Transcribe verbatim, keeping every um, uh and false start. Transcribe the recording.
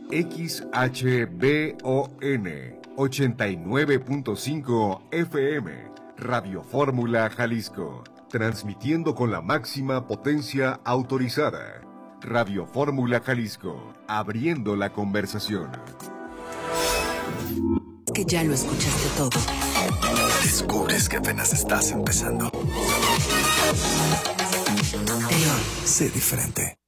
X H B O N ochenta y nueve punto cinco F M, Radio Fórmula Jalisco, transmitiendo con la máxima potencia autorizada. Radio Fórmula Jalisco, abriendo la conversación. Que ya lo escuchaste todo. Descubres que apenas estás empezando. León. Sé diferente.